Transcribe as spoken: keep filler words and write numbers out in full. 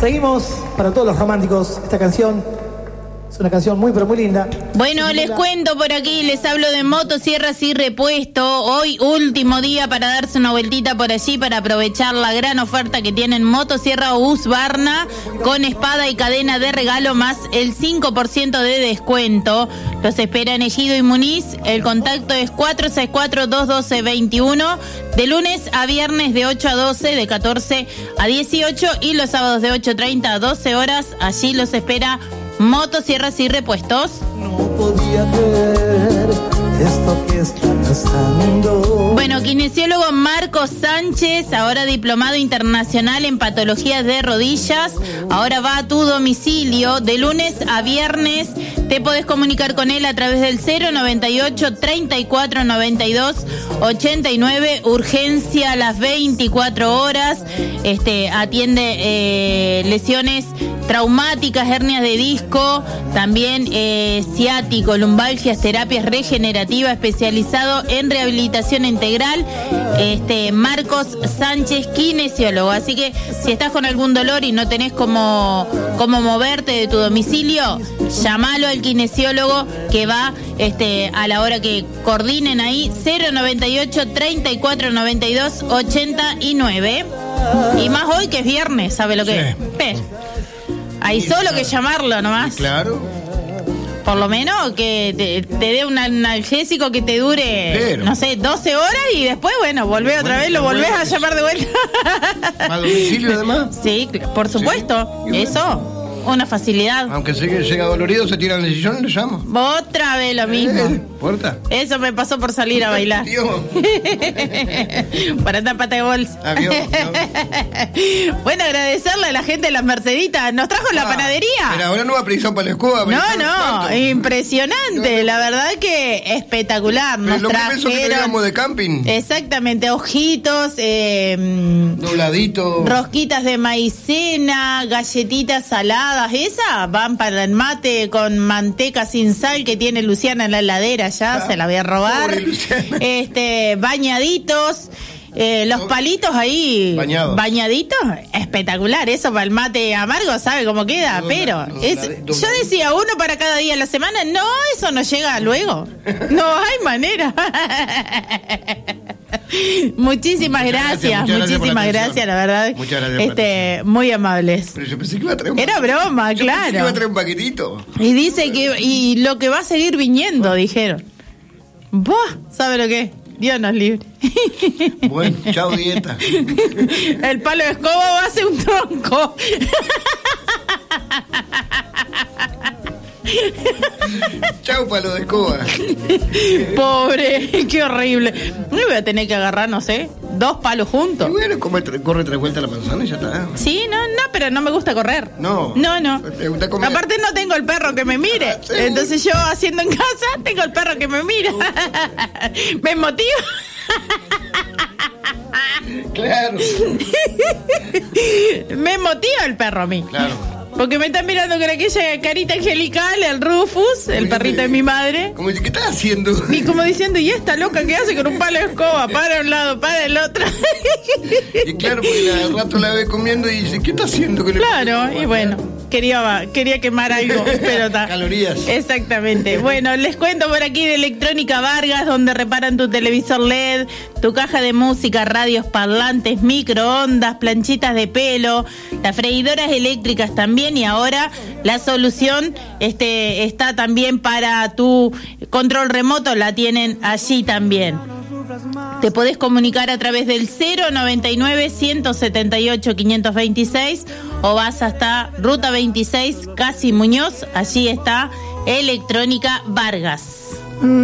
Seguimos para todos los románticos. Esta canción es una canción muy, pero muy linda. Bueno, les cuento por aquí, les hablo de motosierras y repuesto. Hoy último día para darse una vueltita por allí para aprovechar la gran oferta que tienen Motosierra Husqvarna con espada y cadena de regalo más el cinco por ciento de descuento. Los espera en Ejido y Muniz. El contacto es cuatro seis cuatro, dos uno dos, dos uno de lunes a viernes de ocho a doce, de catorce a dieciocho y los sábados de ocho treinta a doce horas. Allí los espera Motosierras y repuestos. No podía creer esto que está pasando. Bueno, kinesiólogo Marcos Sánchez, ahora diplomado internacional en patologías de rodillas, ahora va a tu domicilio de lunes a viernes. Te podés comunicar con él a través del cero noventa y ocho, treinta y cuatro, noventa y dos, ochenta y nueve, urgencia a las veinticuatro horas. Este atiende eh, lesiones traumáticas, hernias de disco, también eh, ciático, lumbalgias, terapias regenerativas, especializado en rehabilitación integral. Este Marcos Sánchez, kinesiólogo. Así que si estás con algún dolor y no tenés cómo, cómo moverte de tu domicilio, llamalo al kinesiólogo que va este a la hora que coordinen ahí, cero noventa y ocho, treinta y cuatro, noventa y dos, ochenta y nueve. Y más hoy que es viernes, ¿sabe lo que es? Sí. Hay solo que llamarlo nomás. Claro. Por lo menos que te, te dé un analgésico que te dure, Pero. no sé, doce horas y después, bueno, volvés otra vez, lo volvés a llamar de vuelta. ¿A domicilio además? Sí, por supuesto. Sí. Eso. Una facilidad. Aunque se llega dolorido, se tira en el sillón y le llamo. Otra vez lo mismo. ¿Eh? ¿Puerta? Eso me pasó por salir a bailar. Para esta pata de bolsa. Adiós, adiós. Bueno, agradecerle a la gente de las Merceditas. Nos trajo ah, la panadería. Pero ahora no va a prisión para la escoba. No, no, ¿cuánto? Impresionante. La verdad que espectacular. Nos pero trajeron. Lo que que digamos de camping. Exactamente, ojitos, eh, dobladitos, rosquitas de maicena, galletitas saladas. Esas van para el mate con manteca sin sal que tiene Luciana en la heladera ya, ah, se la voy a robar. Este, bañaditos, eh, los palitos ahí Bañados. bañaditos, espectacular, eso para el mate amargo, ¿sabe cómo queda? No, pero no, es, no, yo decía uno para cada día de la semana, no, eso no llega luego. No hay manera. Muchísimas muchas gracias, gracias muchísimas gracias, gracias, la verdad. Muchas gracias. Este, muy amables. Pero yo pensé que iba a traer un Era broma, yo claro. Pensé que iba a traer un paquetito. Y dice que y lo que va a seguir viniendo, dijeron. Buah, ¿sabe lo que es? Dios nos libre. Bueno, chao dieta. El palo de escoba va a ser un tronco. Chau palo de escoba. Pobre, qué horrible. Me voy a tener que agarrar, no sé, dos palos juntos. Y bueno, come, corre tres vueltas la manzana y ya está. Sí, no, no, pero no me gusta correr. No. No, no. ¿Te gusta comer? Aparte no tengo el perro que me mire. Ah, ¿sí? Entonces yo haciendo en casa tengo el perro que me mira. Me motiva. Claro. Me motiva el perro a mí. Claro. Porque me están mirando con aquella carita angelical, el Rufus, el perrito de mi madre. Como dice, ¿qué estás haciendo? Y como diciendo, ¿y esta loca qué hace con un palo de escoba? Para un lado, para el otro. Y claro, porque al rato la ve comiendo y dice, ¿qué está haciendo con el Claro, palo? Y bueno, quería, quería quemar algo, pero está. Calorías. Exactamente. Bueno, les cuento por aquí de Electrónica Vargas, donde reparan tu televisor L E D, tu caja de música, radios, parlantes, microondas, planchitas de pelo, las freidoras eléctricas también. Y ahora la solución este, está también para tu control remoto, la tienen allí también. Te podés comunicar a través del cero noventa y nueve, ciento setenta y ocho, quinientos veintiséis o vas hasta Ruta veintiséis, Casi Muñoz, allí está Electrónica Vargas.